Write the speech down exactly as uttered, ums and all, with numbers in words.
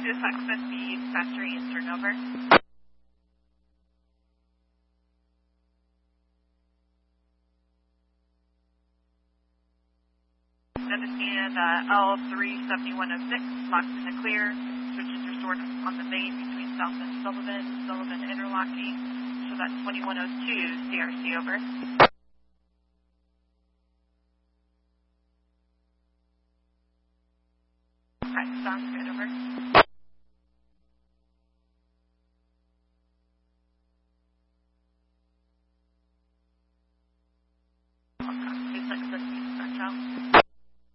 to access the factory and turnover. Understand uh, L three seventy-one oh six, locked in the clear. Switches restored on the main between South and Sullivan, Sullivan interlocking. So that's twenty-one oh two, C R C over.